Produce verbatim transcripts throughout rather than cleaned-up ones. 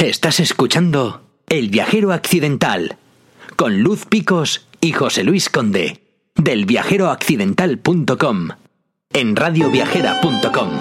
Estás escuchando El Viajero Accidental con Luz Picos y José Luis Conde del viajero accidental punto com en radio viajera punto com.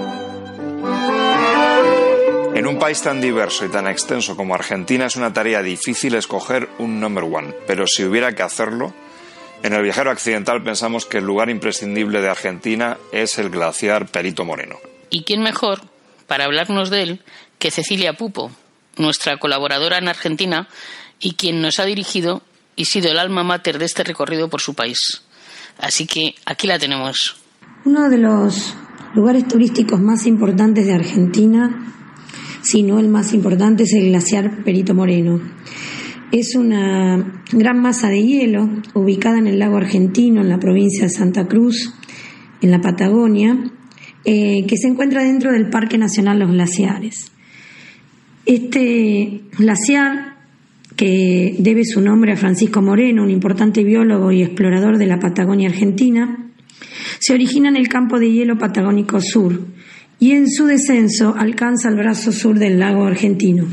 En un país tan diverso y tan extenso como Argentina es una tarea difícil escoger un number one, pero si hubiera que hacerlo, en El Viajero Accidental pensamos que el lugar imprescindible de Argentina es el glaciar Perito Moreno. ¿Y quién mejor para hablarnos de él que Cecilia Pupo, nuestra colaboradora en Argentina y quien nos ha dirigido y sido el alma mater de este recorrido por su país? Así que aquí la tenemos. Uno de los lugares turísticos más importantes de Argentina, si no el más importante, es el glaciar Perito Moreno. Es una gran masa de hielo ubicada en el lago argentino, en la provincia de Santa Cruz, en la Patagonia, eh, que se encuentra dentro del Parque Nacional Los Glaciares. Este glaciar, que debe su nombre a Francisco Moreno, un importante biólogo y explorador de la Patagonia Argentina, se origina en el campo de hielo patagónico sur y en su descenso alcanza el brazo sur del lago argentino.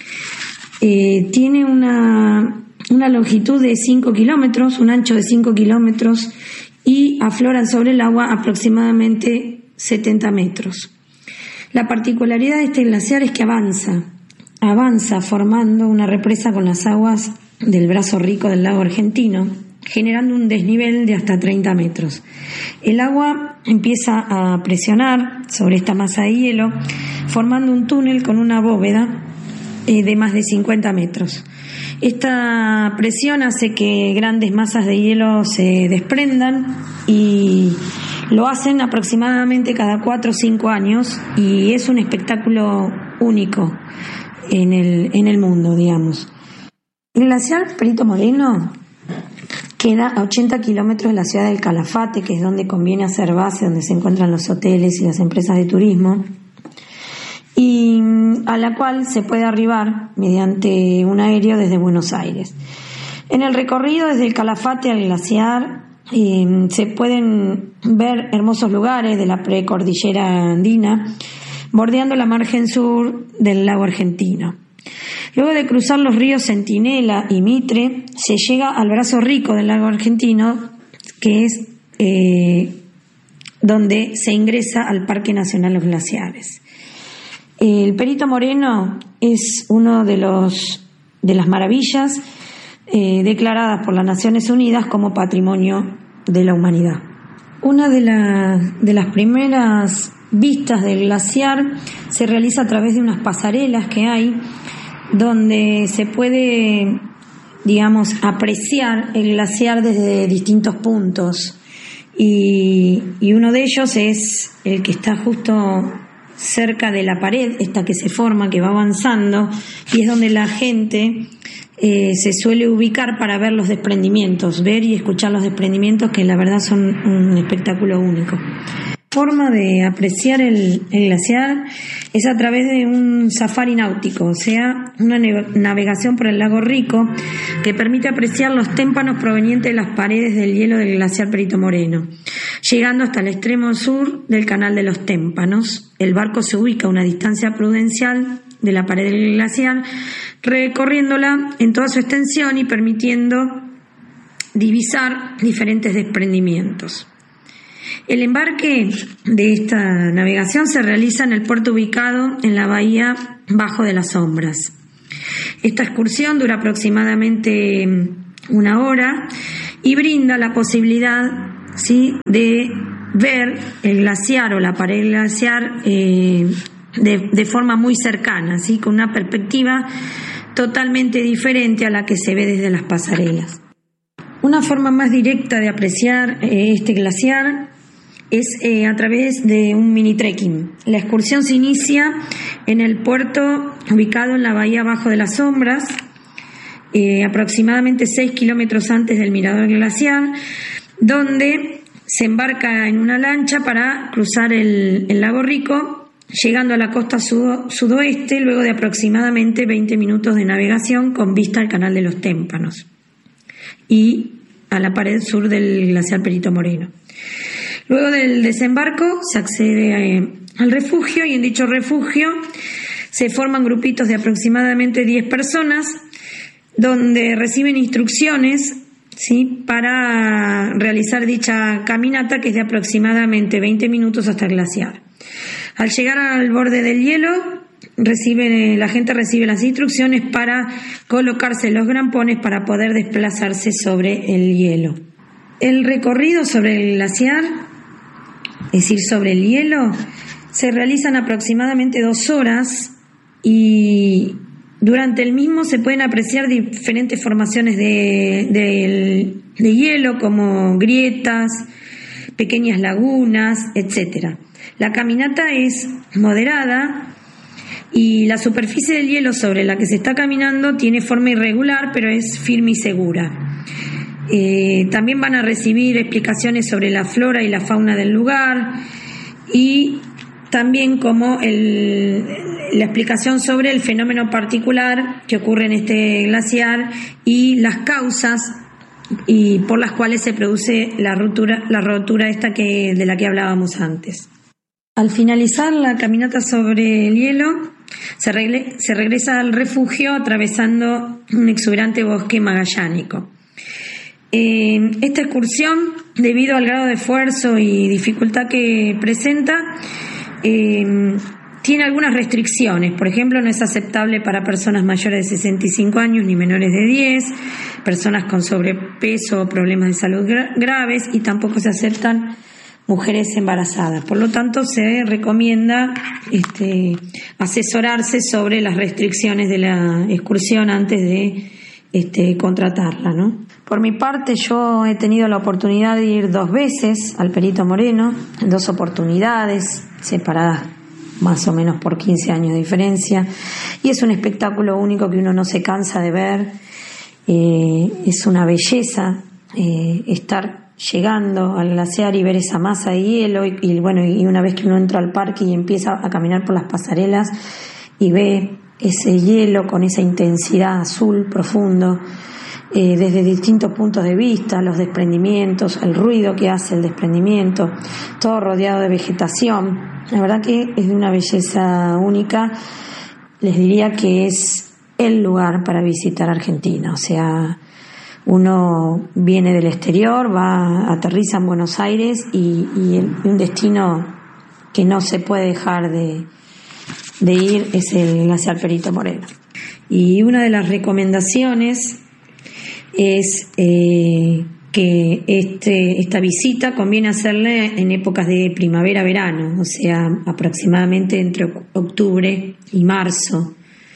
Eh, tiene una, una longitud de cinco kilómetros, un ancho de cinco kilómetros y afloran sobre el agua aproximadamente setenta metros. La particularidad de este glaciar es que avanza, avanza formando una represa con las aguas del brazo rico del lago argentino, generando un desnivel de hasta treinta metros. El agua empieza a presionar sobre esta masa de hielo, formando un túnel con una bóveda eh, de más de cincuenta metros. Esta presión hace que grandes masas de hielo se desprendan y lo hacen aproximadamente cada cuatro o cinco años y es un espectáculo único en el, en el mundo, digamos. El glaciar Perito Moreno queda a ochenta kilómetros de la ciudad del Calafate, que es donde conviene hacer base, donde se encuentran los hoteles y las empresas de turismo, y a la cual se puede arribar mediante un aéreo desde Buenos Aires. En el recorrido desde el Calafate al glaciar eh, se pueden ver hermosos lugares de la precordillera andina, bordeando la margen sur del lago argentino. Luego de cruzar los ríos Centinela y Mitre, se llega al brazo rico del lago argentino, que es eh, donde se ingresa al Parque Nacional Los Glaciares. El Perito Moreno es uno de los de las maravillas eh, declaradas por las Naciones Unidas como Patrimonio de la Humanidad. Una de, la, de las primeras vistas del glaciar se realiza a través de unas pasarelas que hay, donde se puede, digamos, apreciar el glaciar desde distintos puntos, y, y uno de ellos es el que está justo cerca de la pared, esta que se forma, que va avanzando, y es donde la gente eh, se suele ubicar para ver los desprendimientos, ver y escuchar los desprendimientos, que la verdad son un espectáculo único. La forma de apreciar el, el glaciar es a través de un safari náutico, o sea, una navegación por el lago Rico que permite apreciar los témpanos provenientes de las paredes del hielo del glaciar Perito Moreno, llegando hasta el extremo sur del canal de los témpanos. El barco se ubica a una distancia prudencial de la pared del glaciar, recorriéndola en toda su extensión y permitiendo divisar diferentes desprendimientos. El embarque de esta navegación se realiza en el puerto ubicado en la bahía Bajo de las Sombras. Esta excursión dura aproximadamente una hora y brinda la posibilidad, ¿sí?, de ver el glaciar o la pared glaciar eh, de, de forma muy cercana, ¿sí?, con una perspectiva totalmente diferente a la que se ve desde las pasarelas. Una forma más directa de apreciar eh, este glaciar es eh, a través de un mini trekking. La excursión se inicia en el puerto ubicado en la bahía Bajo de las Sombras, eh, aproximadamente seis kilómetros antes del mirador glaciar, donde se embarca en una lancha para cruzar el, el lago Rico, llegando a la costa sud- sudoeste luego de aproximadamente veinte minutos de navegación con vista al canal de los témpanos y a la pared sur del glaciar Perito Moreno. Luego del desembarco se accede a, eh, al refugio, y en dicho refugio Se forman grupitos de aproximadamente diez personas donde reciben instrucciones, ¿sí?, para realizar dicha caminata, que es de aproximadamente veinte minutos hasta el glaciar. Al llegar al borde del hielo, recibe, la gente recibe las instrucciones para colocarse los grampones para poder desplazarse sobre el hielo. El recorrido sobre el glaciar, es decir, sobre el hielo, se realizan aproximadamente dos horas y durante el mismo se pueden apreciar diferentes formaciones de, de, de hielo, como grietas, pequeñas lagunas, etcétera. La caminata es moderada y la superficie del hielo sobre la que se está caminando tiene forma irregular, pero es firme y segura. Eh, también van a recibir explicaciones sobre la flora y la fauna del lugar y también como el, la explicación sobre el fenómeno particular que ocurre en este glaciar y las causas y por las cuales se produce la rotura, la rotura esta que, de la que hablábamos antes. Al finalizar la caminata sobre el hielo, se, regle, se regresa al refugio atravesando un exuberante bosque magallánico. Eh, esta excursión, debido al grado de esfuerzo y dificultad que presenta, eh, tiene algunas restricciones. Por ejemplo, no es aceptable para personas mayores de sesenta y cinco años ni menores de diez, personas con sobrepeso o problemas de salud gra- graves y tampoco se aceptan mujeres embarazadas. Por lo tanto, se recomienda este, asesorarse sobre las restricciones de la excursión antes de este, contratarla, ¿no? Por mi parte, yo he tenido la oportunidad de ir dos veces al Perito Moreno, en dos oportunidades, separadas más o menos por quince años de diferencia, y es un espectáculo único que uno no se cansa de ver. Eh, es una belleza eh, estar llegando al glaciar y ver esa masa de hielo y, y bueno, y una vez que uno entra al parque y empieza a caminar por las pasarelas y ve ese hielo con esa intensidad azul profundo, eh, desde distintos puntos de vista, los desprendimientos, el ruido que hace el desprendimiento, todo rodeado de vegetación, la verdad que es de una belleza única. Les diría que es el lugar para visitar Argentina, o sea, uno viene del exterior, va, aterriza en Buenos Aires y, y el, un destino que no se puede dejar de, de ir es el glaciar Perito Moreno. Y una de las recomendaciones es eh, que este, esta visita conviene hacerla en épocas de primavera-verano, o sea, aproximadamente entre octubre y marzo.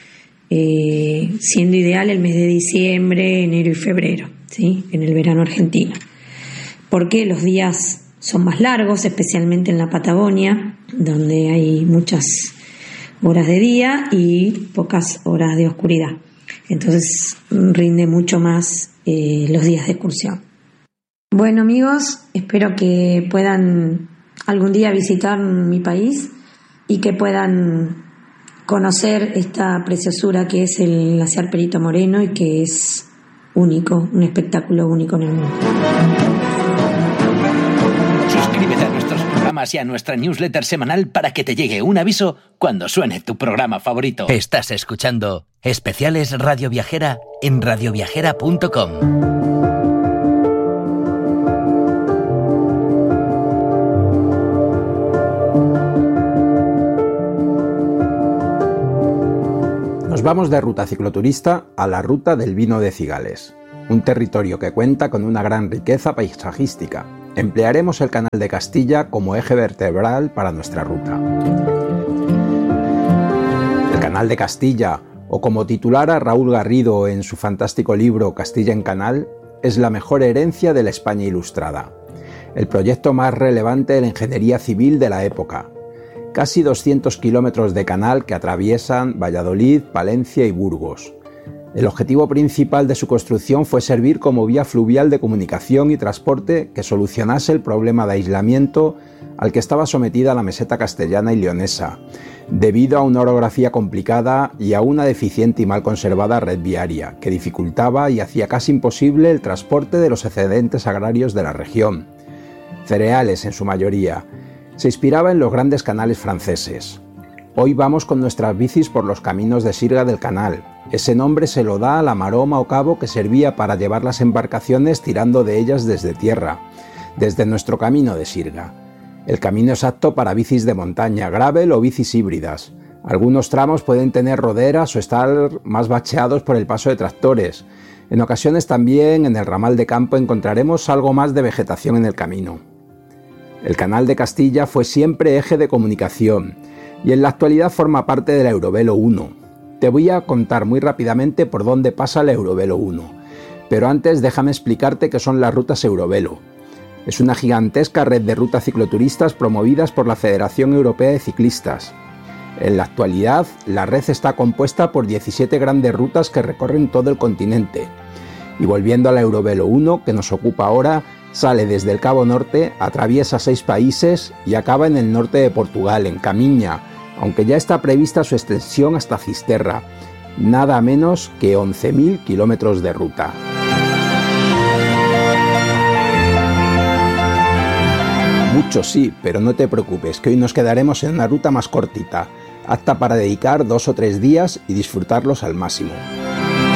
Eh, siendo ideal el mes de diciembre, enero y febrero, ¿sí?, en el verano argentino, porque los días son más largos, especialmente en la Patagonia, donde hay muchas horas de día y pocas horas de oscuridad. Entonces rinde mucho más eh, los días de excursión. Bueno, amigos, espero que puedan algún día visitar mi país y que puedan conocer esta preciosura que es el glaciar Perito Moreno y que es único, un espectáculo único en el mundo. Suscríbete a nuestros programas y a nuestra newsletter semanal para que te llegue un aviso cuando suene tu programa favorito. Estás escuchando Especiales Radio Viajera en radio viajera punto com. Vamos de ruta cicloturista a la Ruta del Vino de Cigales, un territorio que cuenta con una gran riqueza paisajística. Emplearemos el Canal de Castilla como eje vertebral para nuestra ruta. El Canal de Castilla, o como titulara Raúl Garrido en su fantástico libro Castilla en Canal, es la mejor herencia de la España ilustrada, el proyecto más relevante de la ingeniería civil de la época. Casi doscientos kilómetros de canal que atraviesan Valladolid, Palencia y Burgos. El objetivo principal de su construcción fue servir como vía fluvial de comunicación y transporte que solucionase el problema de aislamiento al que estaba sometida la meseta castellana y leonesa, debido a una orografía complicada y a una deficiente y mal conservada red viaria, que dificultaba y hacía casi imposible el transporte de los excedentes agrarios de la región, cereales en su mayoría. Se inspiraba en los grandes canales franceses. Hoy vamos con nuestras bicis por los caminos de sirga del canal. Ese nombre se lo da a la maroma o cabo que servía para llevar las embarcaciones tirando de ellas desde tierra, desde nuestro camino de sirga. El camino es apto para bicis de montaña, gravel o bicis híbridas. Algunos tramos pueden tener roderas o estar más bacheados por el paso de tractores. En ocasiones también en el ramal de campo encontraremos algo más de vegetación en el camino. El Canal de Castilla fue siempre eje de comunicación y en la actualidad forma parte de la Eurovelo uno. Te voy a contar muy rápidamente por dónde pasa la Eurovelo uno, pero antes déjame explicarte qué son las rutas Eurovelo. Es una gigantesca red de rutas cicloturistas promovidas por la Federación Europea de Ciclistas. En la actualidad, la red está compuesta por diecisiete grandes rutas que recorren todo el continente. Y volviendo a la Eurovelo uno, que nos ocupa ahora, sale desde el Cabo Norte, atraviesa seis países y acaba en el norte de Portugal, en Camiña, aunque ya está prevista su extensión hasta Fisterra, nada menos que once mil kilómetros de ruta. Mucho sí, pero no te preocupes, que hoy nos quedaremos en una ruta más cortita, apta para dedicar dos o tres días y disfrutarlos al máximo.